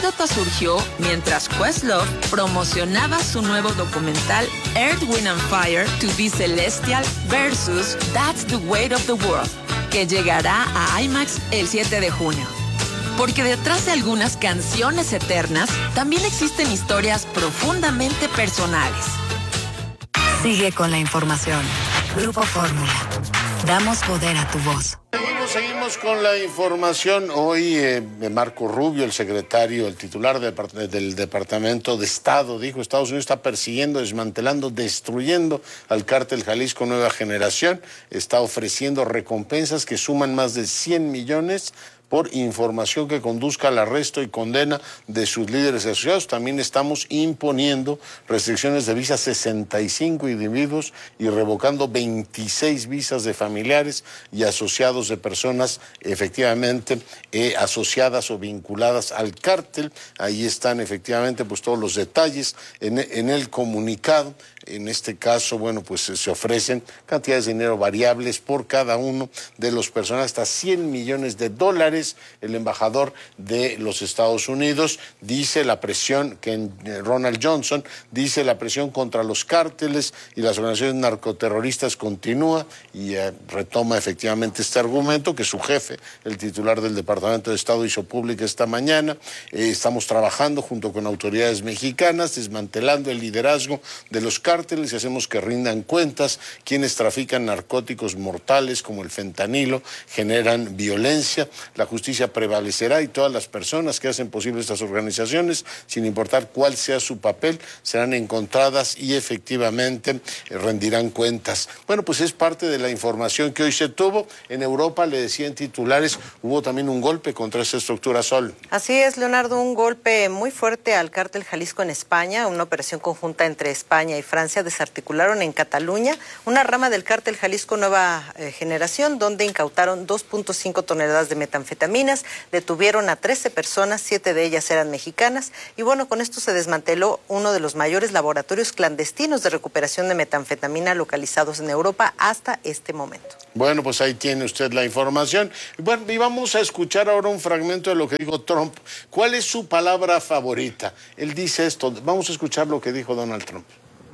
anécdota surgió mientras Questlove promocionaba su nuevo documental Earth, Wind and Fire to be Celestial versus That's the Weight of the World, que llegará a IMAX el 7 de junio. Porque detrás de algunas canciones eternas, también existen historias profundamente personales. Sigue con la información. Grupo Fórmula. Damos poder a tu voz. Seguimos con la información. Hoy Marco Rubio, el secretario, el titular del Departamento de Estado, dijo: Estados Unidos está persiguiendo, desmantelando, destruyendo al cártel Jalisco Nueva Generación. Está ofreciendo recompensas que suman más de 100 millones por información que conduzca al arresto y condena de sus líderes asociados. También estamos imponiendo restricciones de visas a 65 individuos y revocando 26 visas de familiares y asociados de personas efectivamente asociadas o vinculadas al cártel. Ahí están efectivamente pues todos los detalles en el comunicado. En este caso, bueno, pues se ofrecen cantidades de dinero variables por cada uno de los personajes, hasta $100 millones. El embajador de los Estados Unidos dice la presión que Ronald Johnson dice la presión contra los cárteles y las organizaciones narcoterroristas continúa, y retoma efectivamente este argumento que su jefe, el titular del Departamento de Estado, hizo pública esta mañana. Estamos trabajando junto con autoridades mexicanas, desmantelando el liderazgo de los cárteles y hacemos que rindan cuentas. Quienes trafican narcóticos mortales como el fentanilo generan violencia. La justicia prevalecerá y todas las personas que hacen posible estas organizaciones, sin importar cuál sea su papel, serán encontradas y efectivamente rendirán cuentas. Bueno, pues es parte de la información que hoy se tuvo. En Europa, le decía en titulares, hubo también un golpe contra esta estructura Sol. Así es, Leonardo, un golpe muy fuerte al cártel Jalisco en España. Una operación conjunta entre España y Francia desarticularon en Cataluña una rama del cártel Jalisco Nueva Generación, donde incautaron 2.5 toneladas de metanfetaminas, detuvieron a 13 personas, 7 de ellas eran mexicanas, y bueno, con esto se desmanteló uno de los mayores laboratorios clandestinos de recuperación de metanfetamina localizados en Europa hasta este momento. Bueno, pues ahí tiene usted la información. Bueno, y vamos a escuchar ahora un fragmento de lo que dijo Trump. ¿Cuál es su palabra favorita? Él dice esto. Vamos a escuchar lo que dijo Donald Trump.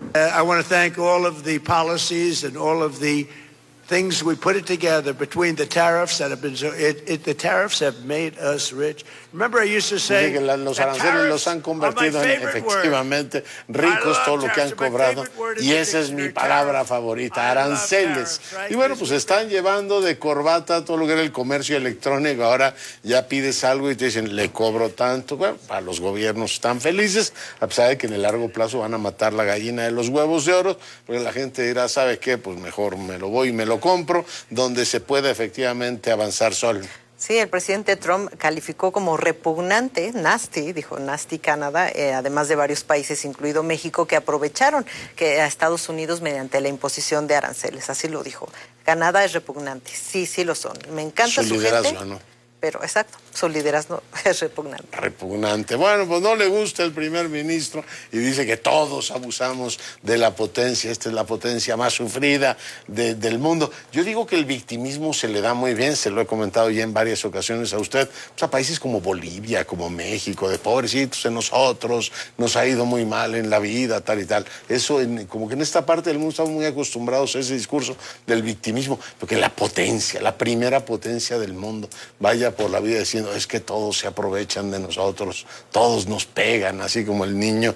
I want to thank all of the policies and all of the things we put it together between the tariffs that have been the tariffs have made us rich. Remember, I used to say que los aranceles los han convertido en efectivamente ricos, todo lo que han cobrado, y esa es mi palabra favorita, aranceles. Y bueno, pues están llevando de corbata todo lo que era el comercio electrónico. Ahora ya pides algo y te dicen, le cobro tanto. Bueno, para los gobiernos están felices, a pesar de que en el largo plazo van a matar la gallina de los huevos de oro, porque la gente dirá, ¿sabe qué? Pues mejor me lo voy y me lo compro, donde se pueda efectivamente avanzar solo. Sí, el presidente Trump calificó como repugnante, nasty, dijo nasty Canadá, además de varios países, incluido México, que aprovecharon que a Estados Unidos mediante la imposición de aranceles. Así lo dijo. Canadá es repugnante. Sí, sí lo son. Me encanta su gente. ¿No? Pero, exacto, su liderazgo es repugnante. Repugnante. Bueno, pues no le gusta el primer ministro y dice que todos abusamos de la potencia. Esta es la potencia más sufrida del mundo. Yo digo que el victimismo se le da muy bien, se lo he comentado ya en varias ocasiones a usted. Pues a países como Bolivia, como México, de pobrecitos en nosotros, nos ha ido muy mal en la vida, tal y tal. Eso, como que en esta parte del mundo estamos muy acostumbrados a ese discurso del victimismo, porque la potencia, la primera potencia del mundo, vaya por la vida diciendo, es que todos se aprovechan de nosotros, todos nos pegan, así como el niño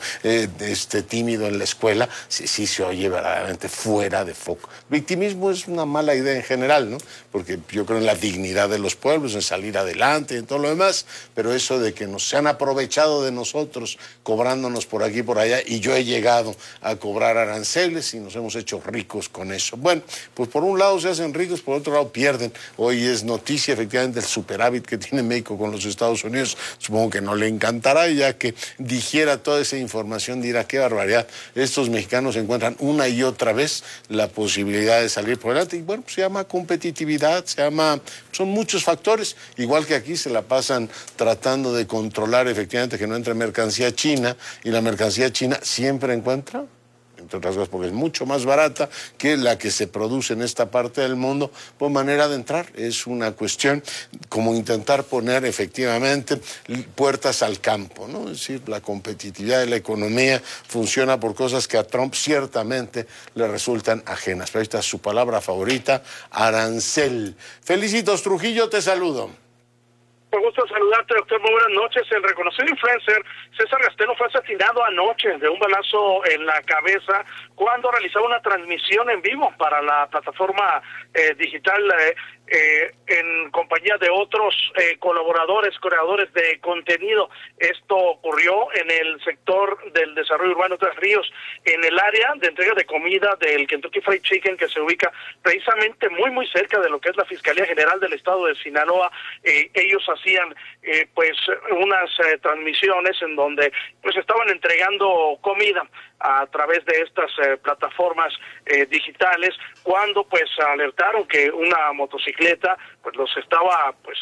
tímido en la escuela. Sí se oye verdaderamente fuera de foco. Victimismo es una mala idea en general, ¿no? Porque yo creo en la dignidad de los pueblos, en salir adelante, en todo lo demás, pero eso de que se han aprovechado de nosotros, cobrándonos por aquí y por allá, y yo he llegado a cobrar aranceles y nos hemos hecho ricos con eso. Bueno, pues por un lado se hacen ricos, por otro lado pierden. Hoy es noticia efectivamente el superávit que tiene México con los Estados Unidos. Supongo que no le encantará, y ya que digiera toda esa información dirá, qué barbaridad, estos mexicanos encuentran una y otra vez la posibilidad de salir por delante. Y bueno, pues se llama competitividad, son muchos factores, igual que aquí se la pasan tratando de controlar efectivamente que no entre mercancía china, y la mercancía china siempre encuentra entre otras cosas porque es mucho más barata que la que se produce en esta parte del mundo, pues manera de entrar. Es una cuestión como intentar poner efectivamente puertas al campo, ¿no? Es decir, la competitividad de la economía funciona por cosas que a Trump ciertamente le resultan ajenas. Pero ahí está su palabra favorita, arancel. Felicitos, Trujillo, te saludo. Un gusto saludarte, doctor. Muy buenas noches. El reconocido influencer César Gastelo fue asesinado anoche de un balazo en la cabeza cuando realizaba una transmisión en vivo para la plataforma digital en compañía de otros colaboradores, creadores de contenido. Esto ocurrió en el sector del desarrollo urbano Tres Ríos, en el área de entrega de comida del Kentucky Fried Chicken, que se ubica precisamente muy cerca de lo que es la Fiscalía General del Estado de Sinaloa. Ellos hacían pues unas transmisiones en donde pues estaban entregando comida a través de estas plataformas digitales, cuando pues alertaron que una motocicleta pues los estaba pues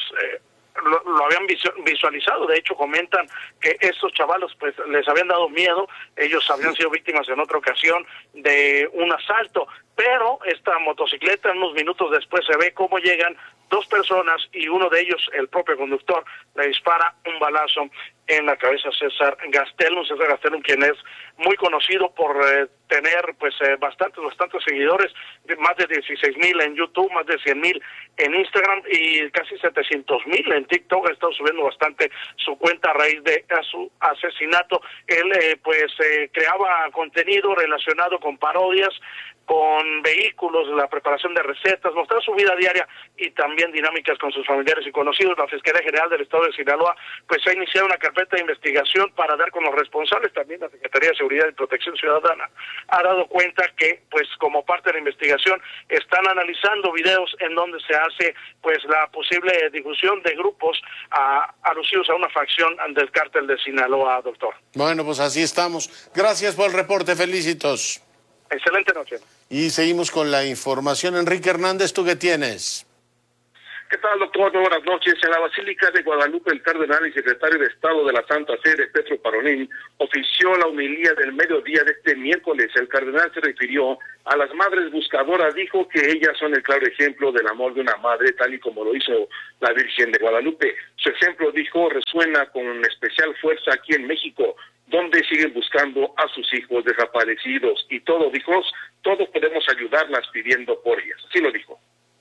lo habían visualizado. De hecho comentan que estos chavalos pues les habían dado miedo. Ellos habían sido víctimas en otra ocasión de un asalto, pero esta motocicleta unos minutos después se ve cómo llegan dos personas y uno de ellos, el propio conductor, le dispara un balazo en la cabeza a César Gastelum, quien es muy conocido por tener pues bastantes seguidores, más de 16,000 en YouTube, más de 100,000 en Instagram y casi 700,000 en TikTok. Ha estado subiendo bastante su cuenta a raíz de su asesinato. Él creaba contenido relacionado con parodias, con vehículos, la preparación de recetas, mostrar su vida diaria y también dinámicas con sus familiares y conocidos. La Fiscalía General del Estado de Sinaloa pues ha iniciado una carpeta de investigación para dar con los responsables. También la Secretaría de Seguridad y Protección Ciudadana ha dado cuenta que pues como parte de la investigación están analizando videos en donde se hace pues la posible difusión de grupos alusivos a una facción del cártel de Sinaloa, doctor. Bueno, pues así estamos. Gracias por el reporte, felicitos. Excelente noche. Y seguimos con la información. Enrique Hernández, ¿tú qué tienes? ¿Qué tal, doctor? Muy buenas noches. En la Basílica de Guadalupe, el cardenal y secretario de Estado de la Santa Sede, Petro Parolin, ofició la homilía del mediodía de este miércoles. El cardenal se refirió a las madres buscadoras, dijo que ellas son el claro ejemplo del amor de una madre, tal y como lo hizo la Virgen de Guadalupe. Su ejemplo, dijo, resuena con especial fuerza aquí en México, donde siguen buscando a sus hijos desaparecidos. Y todos podemos ayudarlas pidiendo por ellas. Así lo dijo.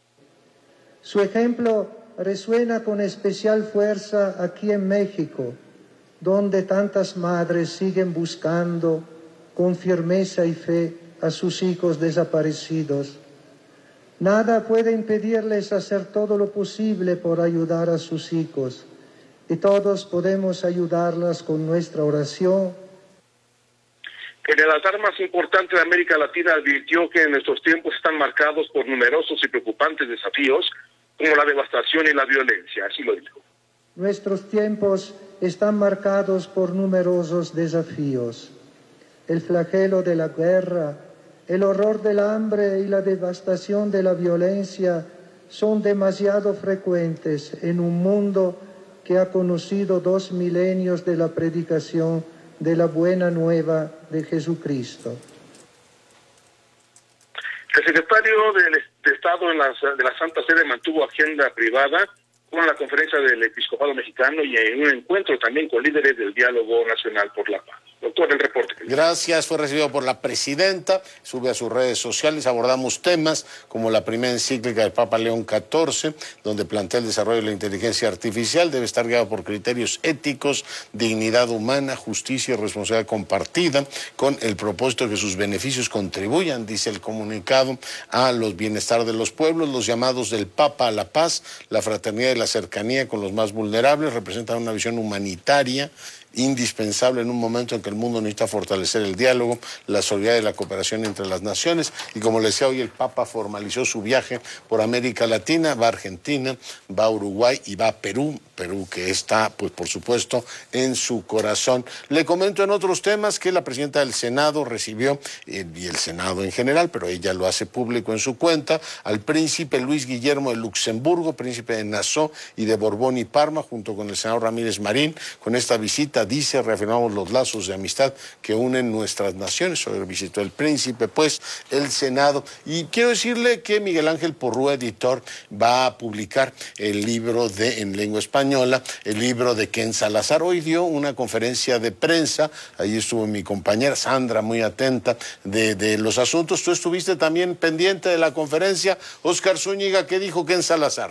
Su ejemplo resuena con especial fuerza aquí en México, donde tantas madres siguen buscando con firmeza y fe a sus hijos desaparecidos. Nada puede impedirles hacer todo lo posible por ayudar a sus hijos, y todos podemos ayudarlas con nuestra oración. En el altar más importante de América Latina advirtió que nuestros tiempos están marcados por numerosos y preocupantes desafíos, como la devastación y la violencia, así lo dijo. Nuestros tiempos están marcados por numerosos desafíos. El flagelo de la guerra, el horror del hambre y la devastación de la violencia son demasiado frecuentes en un mundo que ha conocido 2 milenios de la predicación de la buena nueva de Jesucristo. El secretario de Estado de la Santa Sede mantuvo agenda privada con la Conferencia del Episcopado Mexicano y en un encuentro también con líderes del Diálogo Nacional por la Paz. Doctor, el reporte. Gracias, fue recibido por la presidenta, sube a sus redes sociales, abordamos temas como la primera encíclica del Papa León XIV, donde plantea el desarrollo de la inteligencia artificial, debe estar guiado por criterios éticos, dignidad humana, justicia y responsabilidad compartida, con el propósito de que sus beneficios contribuyan, dice el comunicado, a los bienestar de los pueblos. Los llamados del Papa a la paz, la fraternidad y la cercanía con los más vulnerables representan una visión humanitaria indispensable en un momento en que el mundo necesita fortalecer el diálogo, la solidaridad y la cooperación entre las naciones. Y como le decía hoy, el Papa formalizó su viaje por América Latina, va a Argentina, va a Uruguay y va a Perú, que está, pues por supuesto, en su corazón. Le comento en otros temas que la presidenta del Senado recibió, y el Senado en general, pero ella lo hace público en su cuenta, al príncipe Luis Guillermo de Luxemburgo, príncipe de Nassau y de Borbón y Parma, junto con el senador Ramírez Marín. Con esta visita visita, dice, reafirmamos los lazos de amistad que unen nuestras naciones. Hoy visitó el príncipe, pues, el Senado. Y quiero decirle que Miguel Ángel Porrúa, editor, va a publicar el libro en lengua española, el libro de Ken Salazar. Hoy dio una conferencia de prensa, ahí estuvo mi compañera Sandra, muy atenta de los asuntos. Tú estuviste también pendiente de la conferencia. Óscar Zúñiga, ¿qué dijo Ken Salazar?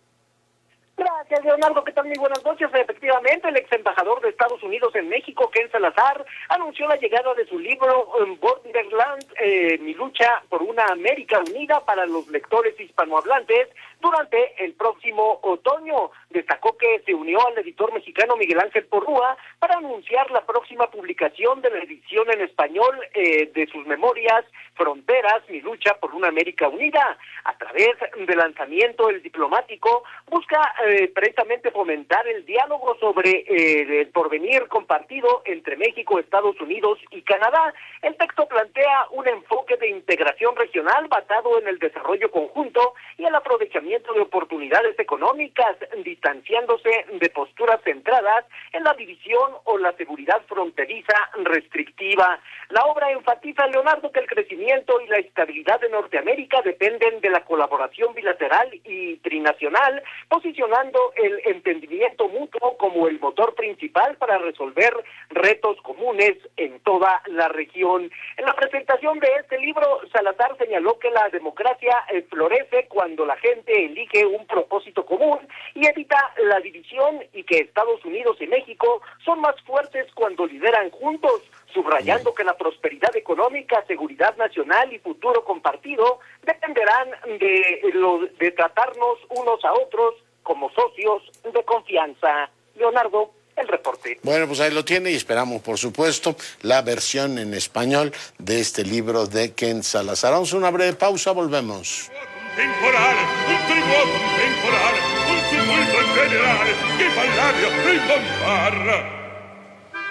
Gracias, Leonardo, que tal? Muy buenas noches. Efectivamente, el ex embajador de Estados Unidos en México, Ken Salazar, anunció la llegada de su libro Borderland, mi lucha por una América unida para los lectores hispanohablantes durante el próximo otoño. Destacó que se unió al editor mexicano Miguel Ángel Porrúa para anunciar la próxima publicación de la edición en español de sus memorias Fronteras, mi lucha por una América unida. A través del lanzamiento, el diplomático busca precisamente fomentar el diálogo sobre el porvenir compartido entre México, Estados Unidos y Canadá. El texto plantea un enfoque de integración regional basado en el desarrollo conjunto y el aprovechamiento de oportunidades económicas, distanciándose de posturas centradas en la división o la seguridad fronteriza restrictiva. La obra enfatiza, Leonardo, que el crecimiento y la estabilidad de Norteamérica dependen de la colaboración bilateral y trinacional, posicionando el entendimiento mutuo como el motor principal para resolver retos comunes en toda la región. En la presentación de este libro, Salazar señaló que la democracia florece cuando la gente elige un propósito común y evita la división, y que Estados Unidos y México son más fuertes cuando lideran juntos, subrayando que la prosperidad económica, seguridad nacional y futuro compartido dependerán de tratarnos unos a otros como socios de confianza. Leonardo, el reporte. Bueno, pues ahí lo tiene y esperamos, por supuesto, la versión en español de este libro de Ken Salazar. Vamos a una breve pausa, volvemos. Temporale, un tributo temporale, un tumulto generale che fa l'aria e non parla.